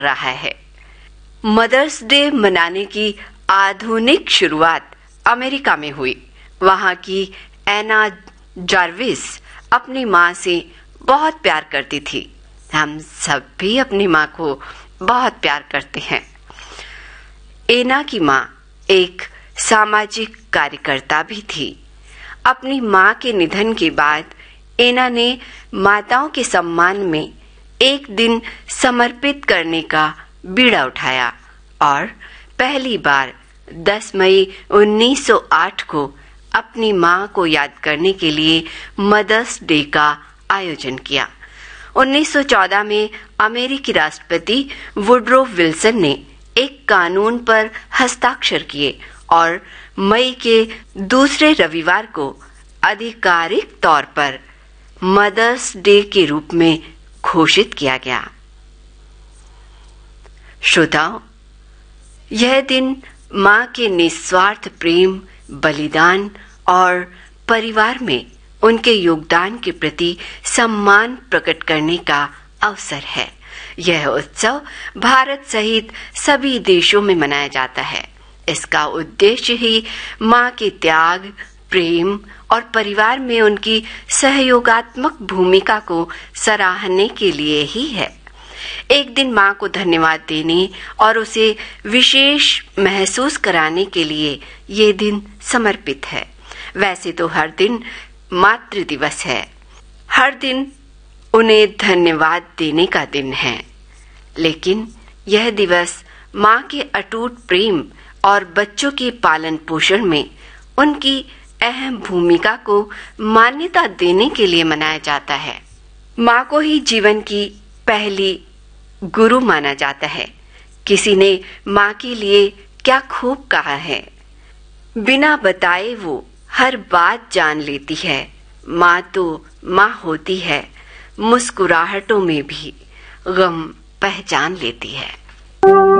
रहा है। Mother's day मनाने की आधुनिक शुरुआत अमेरिका में हुई। वहां की एना जार्विस अपनी माँ से बहुत प्यार करती थी। हम सब भी अपनी माँ को बहुत प्यार करते हैं। एना की माँ एक सामाजिक कार्यकर्ता भी थी। अपनी माँ के निधन के बाद एना ने माताओं के सम्मान में एक दिन समर्पित करने का बीड़ा उठाया और पहली बार 10 मई 1908 को अपनी माँ को याद करने के लिए मदर्स डे का आयोजन किया। 1914 में अमेरिकी राष्ट्रपति वुडरो विल्सन ने एक कानून पर हस्ताक्षर किए और मई के दूसरे रविवार को आधिकारिक तौर पर मदर्स डे के रूप में घोषित किया गया। श्रोताओं, यह दिन माँ के निस्वार्थ प्रेम, बलिदान और परिवार में उनके योगदान के प्रति सम्मान प्रकट करने का अवसर है। यह उत्सव भारत सहित सभी देशों में मनाया जाता है। इसका उद्देश्य ही माँ के त्याग, प्रेम और परिवार में उनकी सहयोगात्मक भूमिका को सराहने के लिए ही है। एक दिन माँ को धन्यवाद देने और उसे विशेष महसूस कराने के लिए ये दिन समर्पित है। वैसे तो हर दिन मातृ दिवस है, हर दिन उन्हें धन्यवाद देने का दिन है, लेकिन यह दिवस माँ के अटूट प्रेम और बच्चों के पालन पोषण में उनकी अहम भूमिका को मान्यता देने के लिए मनाया जाता है। माँ को ही जीवन की पहली गुरु माना जाता है। किसी ने माँ के लिए क्या खूब कहा है, बिना बताए वो हर बात जान लेती है। माँ तो माँ होती है, मुस्कुराहटों में भी गम पहचान लेती है।